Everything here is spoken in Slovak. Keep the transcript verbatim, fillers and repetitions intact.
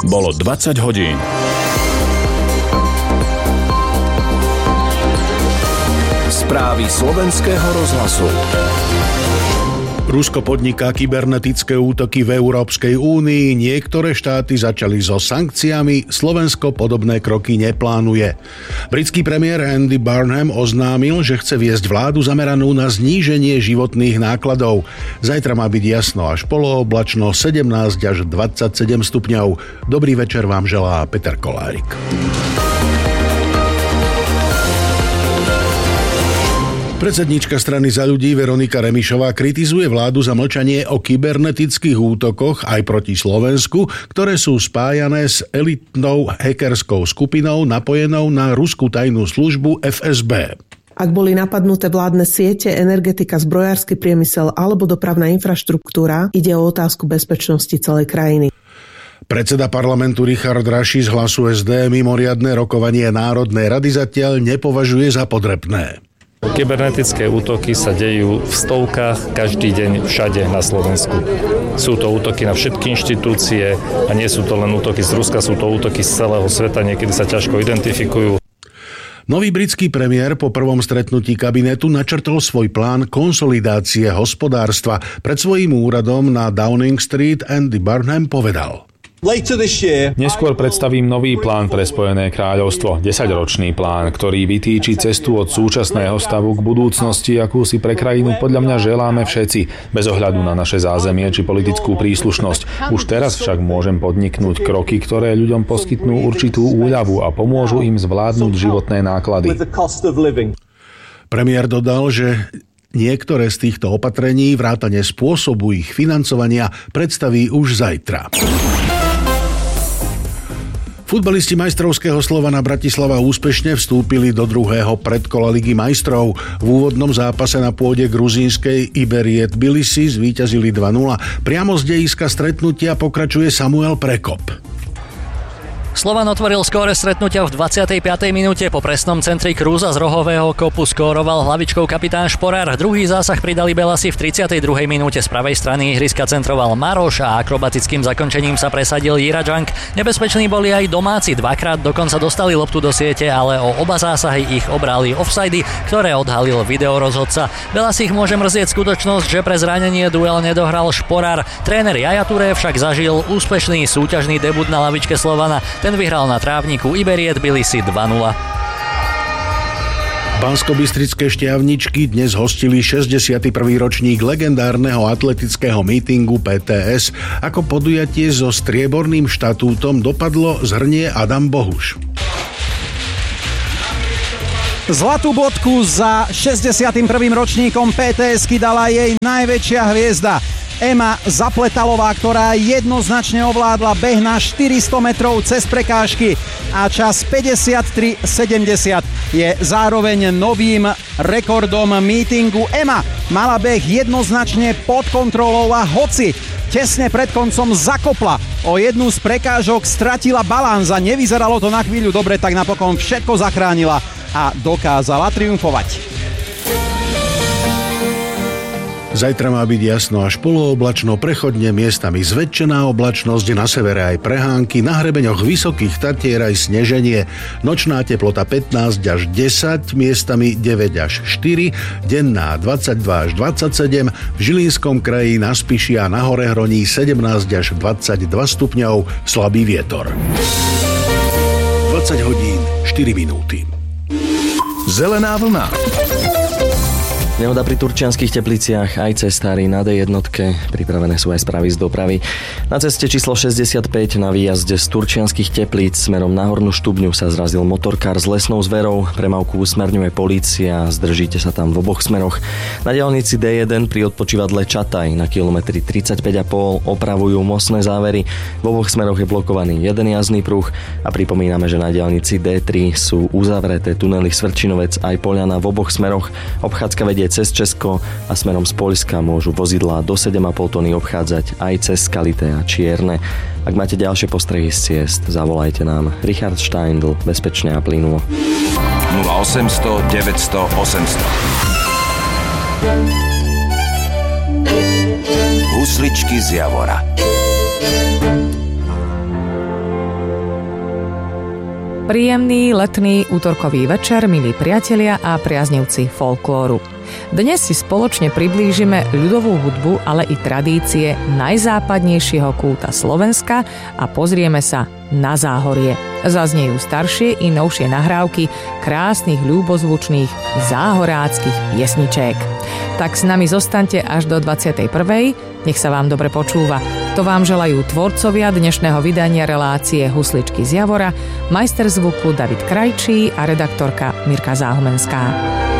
Bolo dvadsať hodín. Správy slovenského rozhlasu. Rusko podniká kybernetické útoky v Európskej únii, niektoré štáty začali so sankciami, Slovensko podobné kroky neplánuje. Britský premiér Andy Burnham oznámil, že chce viesť vládu zameranú na zníženie životných nákladov. Zajtra má byť jasno až polooblačno, sedemnásť až dvadsaťsedem stupňov. Dobrý večer vám želá Peter Kolárik. Predsedníčka strany Za ľudí Veronika Remišová kritizuje vládu za mlčanie o kybernetických útokoch aj proti Slovensku, ktoré sú spájané s elitnou hackerskou skupinou napojenou na ruskú tajnú službu ef es bé. Ak boli napadnuté vládne siete, energetika, zbrojársky priemysel alebo dopravná infraštruktúra, ide o otázku bezpečnosti celej krajiny. Predseda parlamentu Richard Raši z Hlasu es dé mimoriadne rokovanie Národnej rady zatiaľ nepovažuje za potrebné. Kybernetické útoky sa dejú v stovkách každý deň všade na Slovensku. Sú to útoky na všetky inštitúcie a nie sú to len útoky z Ruska, sú to útoky z celého sveta, niekedy sa ťažko identifikujú. Nový britský premiér po prvom stretnutí kabinetu načrtol svoj plán konsolidácie hospodárstva. Pred svojím úradom na Downing Street Andy Burnham povedal: Neskôr predstavím nový plán pre Spojené kráľovstvo, desaťročný plán, ktorý vytýči cestu od súčasného stavu k budúcnosti, akú si pre krajinu podľa mňa želáme všetci, bez ohľadu na naše zázemie či politickú príslušnosť. Už teraz však môžem podniknúť kroky, ktoré ľuďom poskytnú určitú úľavu a pomôžu im zvládnuť životné náklady. Premiér dodal, že niektoré z týchto opatrení vrátane spôsobu ich financovania predstaví už zajtra. Futbalisti majstrovského Slovana Bratislava úspešne vstúpili do druhého predkola Ligy majstrov. V úvodnom zápase na pôde gruzínskej Iberie Tbilisi zvíťazili dva nula. Priamo z dejiska stretnutia pokračuje Samuel Prekop. Slovan otvoril skóre stretnutia v dvadsiatej piatej minúte. Po presnom centri Krúza z rohového kopu skóroval hlavičkou kapitán Šporár. Druhý zásah pridali Belasi v tridsiatej druhej minúte. Z pravej strany ihriska centroval Maroš a akrobatickým zakončením sa presadil Jira Džank. Nebezpeční boli aj domáci. Dvakrát dokonca dostali loptu do siete, ale o oba zásahy ich obrali offsidy, ktoré odhalil videorozhodca. Belasi ich môže mrzieť skutočnosť, že pre zranenie duel nedohral Šporár. Tréner Jaja Ture však zažil úspešný súťažný debut na lavičke Slovana. Ten vyhral na trávniku Iberie Tbilisi dva nula. Banskobystrické Štiavničky dnes hostili šesťdesiaty prvý ročník legendárneho atletického mítingu pé té es. Ako podujatie so strieborným štatútom dopadlo zhrnie Adam Bohuš. Zlatú bodku za šesťdesiatym prvým ročníkom pé té esky dala jej najväčšia hviezda Ema Zapletalová, ktorá jednoznačne ovládla beh na štyristo metrov cez prekážky a čas päťdesiattri sedemdesiat je zároveň novým rekordom mítingu. Ema mala beh jednoznačne pod kontrolou a hoci tesne pred koncom zakopla o jednu z prekážok, stratila balans a nevyzeralo to na chvíľu dobre, tak napokon všetko zachránila a dokázala triumfovať. Zajtra má byť jasno až polooblačno, prechodne miestami zväčšená oblačnosť, na severe aj prehánky, na hrebeňoch Vysokých Tatier aj sneženie. Nočná teplota pätnásť až desať, miestami deväť až štyri, denná dvadsaťdva až dvadsaťsedem, v Žilinskom kraji na Spiši a na Horehroní sedemnásť až dvadsaťdva stupňov, slabý vietor. dvadsať hodín štyri minúty. Zelená vlna. Nehoda pri Turčianskych Tepliciach, aj cestári na dé jednotke, pripravené sú aj správy z dopravy. Na ceste číslo šesťdesiatpäť na výjazde z Turčianskych Teplíc smerom na Hornú Štubňu sa zrazil motorkár s lesnou zverou, premávku usmerňuje polícia, zdržíte sa tam v oboch smeroch. Na diaľnici dé jeden pri odpočívadle Čataj na kilometri tridsaťpäť a pol opravujú mostné závery, v oboch smeroch je blokovaný jeden jazdný pruh a pripomíname, že na diaľnici dé tri sú uzavreté tunely Svrčinovec aj Poľana v oboch smeroch. Obchádzka vedie cez Česko a smerom z Poľska môžu vozidlá do sedem a pol tony obchádzať aj cez Skalité a Čierne. Ak máte ďalšie postrehy z ciest, zavolajte nám. Richard Steindl, bezpečne a plynulo. nula osemsto deväťsto osemsto. Husličky z Javora. Príjemný letný útorkový večer, milí priatelia a priaznivci folklóru. Dnes si spoločne priblížime ľudovú hudbu, ale i tradície najzápadnejšieho kúta Slovenska a pozrieme sa na Záhorie. Zaznejú staršie i novšie nahrávky krásnych, ľúbozvučných záhoráckych piesničiek. Tak s nami zostaňte až do dvadsiatej prvej. Nech sa vám dobre počúva. To vám želajú tvorcovia dnešného vydania relácie Husličky z Javora, majster zvuku David Krajčí a redaktorka Mirka Záhumenská.